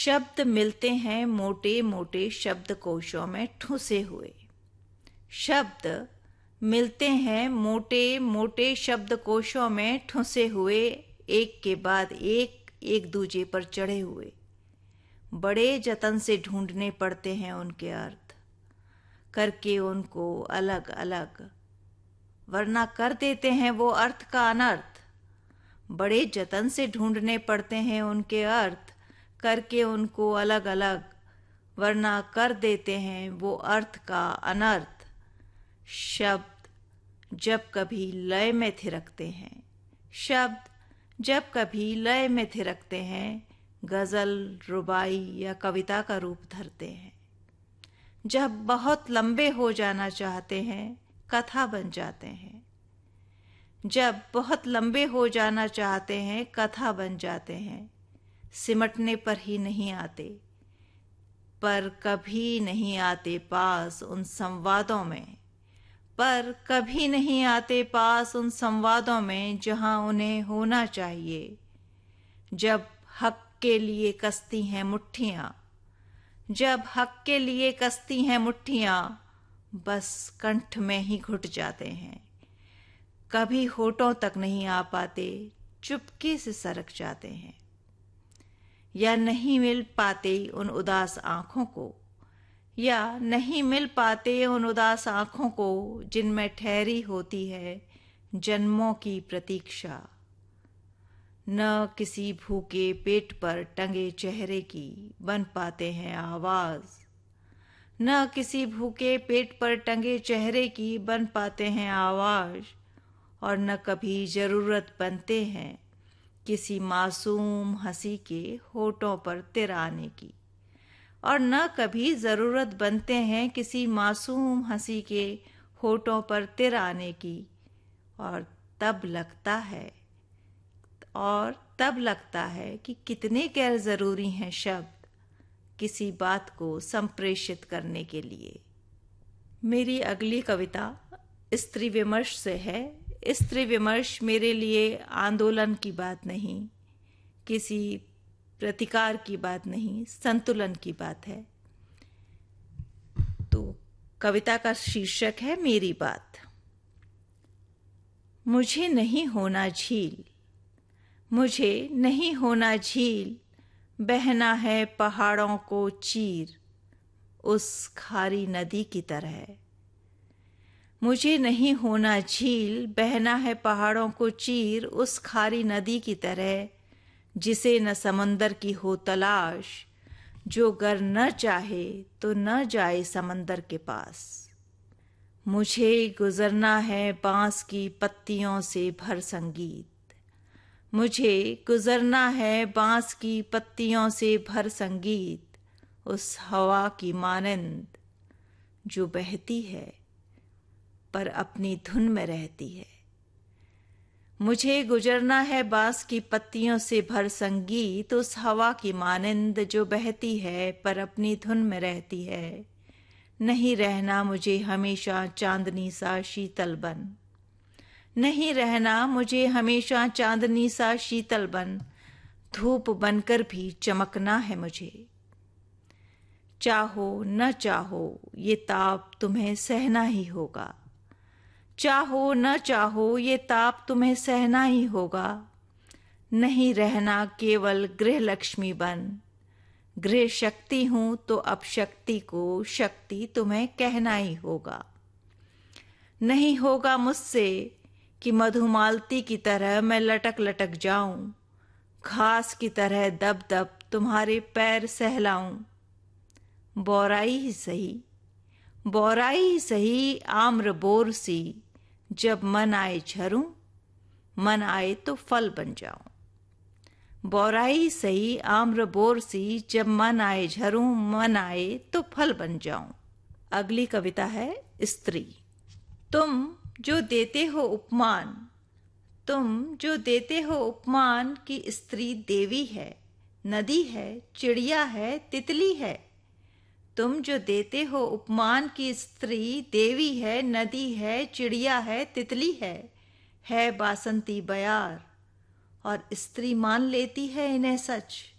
शब्द मिलते हैं मोटे मोटे शब्दकोशों में ठुसे हुए। शब्द मिलते हैं मोटे मोटे शब्दकोशों में ठुसे हुए, एक के बाद एक दूजे पर चढ़े हुए। बड़े जतन से ढूंढने पड़ते हैं उनके अर्थ, करके उनको अलग अलग, वरना कर देते हैं वो अर्थ का अनर्थ। बड़े जतन से ढूंढने पड़ते हैं उनके अर्थ, करके उनको अलग अलग, वरना कर देते हैं वो अर्थ का अनर्थ। शब्द जब कभी लय में थिरकते हैं, शब्द जब कभी लय में थिरकते हैं, गजल, रुबाई या कविता का रूप धरते हैं। जब बहुत लंबे हो जाना चाहते हैं, कथा बन जाते हैं। जब बहुत लंबे हो जाना चाहते हैं, कथा बन जाते हैं। सिमटने पर ही नहीं आते, पर कभी नहीं आते पास उन संवादों में, पर कभी नहीं आते पास उन संवादों में जहां उन्हें होना चाहिए। जब हक के लिए कसती हैं मुट्ठियां, जब हक के लिए कसती हैं मुट्ठियां, बस कंठ में ही घुट जाते हैं। कभी होठों तक नहीं आ पाते, चुपके से सरक जाते हैं। या नहीं मिल पाते उन उदास आंखों को, या नहीं मिल पाते उन उदास आंखों को जिनमें ठहरी होती है जन्मों की प्रतीक्षा। न किसी भूखे पेट पर टंगे चेहरे की बन पाते हैं आवाज, न किसी भूखे पेट पर टंगे चेहरे की बन पाते हैं आवाज, और न कभी जरूरत बनते हैं किसी मासूम हंसी के होठों पर तिर आने की, और न कभी जरूरत बनते हैं किसी मासूम हंसी के होठों पर तिर आने की। और तब लगता है कि कितने गैर जरूरी हैं शब्द किसी बात को संप्रेषित करने के लिए। मेरी अगली कविता स्त्री विमर्श से है। स्त्री विमर्श मेरे लिए आंदोलन की बात नहीं, किसी प्रतिकार की बात नहीं, संतुलन की बात है। तो कविता का शीर्षक है मेरी बात। मुझे नहीं होना झील, मुझे नहीं होना झील, बहना है पहाड़ों को चीर उस खारी नदी की तरह। मुझे नहीं होना झील, बहना है पहाड़ों को चीर उस खारी नदी की तरह, जिसे न समंदर की हो तलाश, जो गर न चाहे तो न जाए समंदर के पास। मुझे गुजरना है बांस की पत्तियों से भर संगीत, मुझे गुजरना है बांस की पत्तियों से भर संगीत, उस हवा की मानंद जो बहती है पर अपनी धुन में रहती है। मुझे गुजरना है बांस की पत्तियों से भर संगीत, उस हवा की मानंद जो बहती है पर अपनी धुन में रहती है। नहीं रहना मुझे हमेशा चांदनी सा शीतल बन, नहीं रहना मुझे हमेशा चांदनी सा शीतल बन, धूप बनकर भी चमकना है मुझे। चाहो न चाहो ये ताप तुम्हें सहना ही होगा, चाहो न चाहो ये ताप तुम्हें सहना ही होगा। नहीं रहना केवल गृह लक्ष्मी बन, गृह शक्ति हूं तो अब शक्ति को शक्ति तुम्हें कहना ही होगा। नहीं होगा मुझसे कि मधुमालती की तरह मैं लटक लटक जाऊं, घास की तरह दब दब तुम्हारे पैर सहलाऊं। बौराई ही सही, बौराई ही सही आम्र बोर सी, जब मन आए झरूं, मन आए तो फल बन जाऊं। बौराई सही आम्र बोर सी, जब मन आए झरूं, मन आए तो फल बन जाऊं। अगली कविता है स्त्री। तुम जो देते हो उपमान, तुम जो देते हो उपमान की स्त्री देवी है, नदी है, चिड़िया है, तितली है। तुम जो देते हो उपमान की स्त्री देवी है, नदी है, चिड़िया है, तितली है बासंती बयार, और स्त्री मान लेती है इन्हें सच।